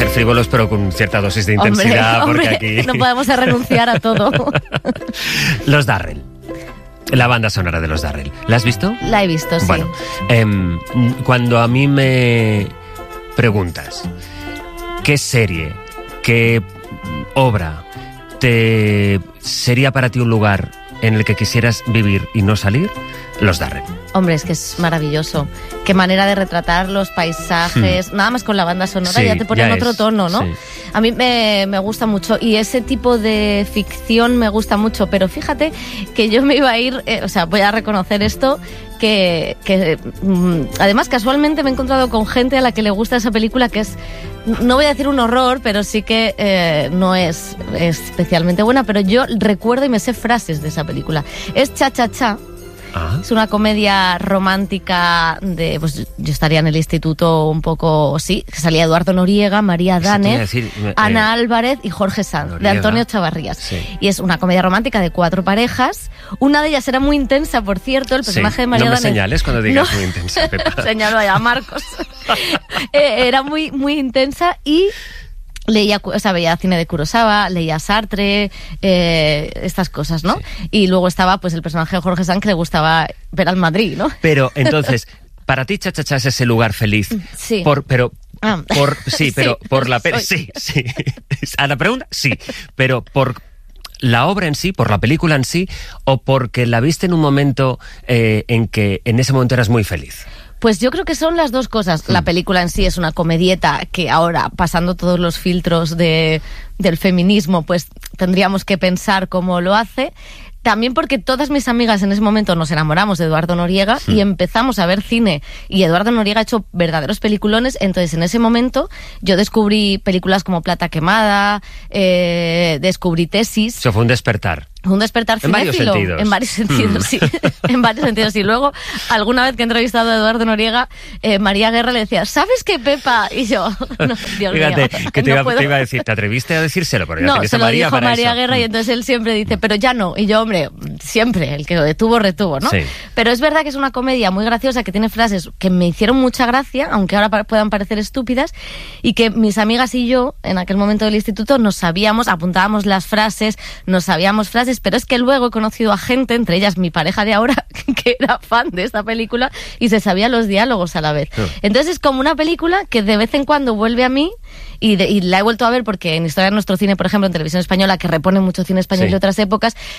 ser frívolos, pero con cierta dosis de intensidad, Hombre, porque aquí... no podemos renunciar a todo. Los Darrell. La banda sonora de Los Darrell. ¿La has visto? La he visto, sí. Bueno, cuando a mí me preguntas qué serie, qué obra sería para ti un lugar en el que quisieras vivir y no salir, Los Darrell. Hombre, es que es maravilloso. Qué manera de retratar los paisajes. Nada más con la banda sonora Sí, ya te ponen otro tono, ¿no? Sí. A mí me gusta mucho y ese tipo de ficción me gusta mucho, pero fíjate que yo me iba a ir, voy a reconocer esto, que además casualmente me he encontrado con gente a la que le gusta esa película que es, no voy a decir un horror, pero sí que no es especialmente buena, pero yo recuerdo y me sé frases de esa película. Es Cha Cha Cha. Es una comedia romántica de, pues yo estaría en el instituto un poco, sí, que salía Eduardo Noriega, María Danez, Ana Álvarez y Jorge Sanz, de Antonio Chavarrías. Sí. Y es una comedia romántica de 4 parejas. Una de ellas era muy intensa, por cierto, el personaje de María Danez. No me señales cuando digas muy intensa, Pepa. Señalo allá, Marcos. Era muy, muy intensa y... veía cine de Kurosawa, leía Sartre, estas cosas, ¿no? Sí. Y luego estaba pues el personaje de Jorge Sanz que le gustaba ver al Madrid, ¿no? Pero entonces, para ti Cha Cha Cha es ese lugar feliz. Sí. Sí. A la pregunta, sí. Pero por la obra en sí, por la película en sí, o porque la viste en un momento en que en ese momento eras muy feliz. Pues yo creo que son las dos cosas. La película en sí es una comedieta que ahora, pasando todos los filtros del feminismo, pues tendríamos que pensar cómo lo hace. También porque todas mis amigas en ese momento nos enamoramos de Eduardo Noriega y empezamos a ver cine. Y Eduardo Noriega ha hecho verdaderos peliculones. Entonces, en ese momento, yo descubrí películas como Plata Quemada, descubrí Tesis. Eso fue un despertar. Un despertar cinéfilo. En varios sentidos, sí. En varios sentidos. Y luego, alguna vez que he entrevistado a Eduardo Noriega, María Guerra le decía, ¿sabes qué, Pepa? Y yo, no, Dios mío. Fíjate, que te iba a decir, ¿te atreviste a decírselo? Pero ya no, se lo dijo María eso. Guerra y entonces él siempre dice, pero ya no. Y yo, hombre, siempre, el que detuvo, retuvo, ¿no? Sí. Pero es verdad que es una comedia muy graciosa, que tiene frases que me hicieron mucha gracia, aunque ahora puedan parecer estúpidas, y que mis amigas y yo, en aquel momento del instituto, apuntábamos las frases, pero es que luego he conocido a gente, entre ellas mi pareja de ahora, que era fan de esta película y se sabía los diálogos a la vez. Entonces es como una película que de vez en cuando vuelve a mí y la he vuelto a ver porque en Historia de Nuestro Cine, por ejemplo, en Televisión Española, que repone mucho cine español de otras épocas,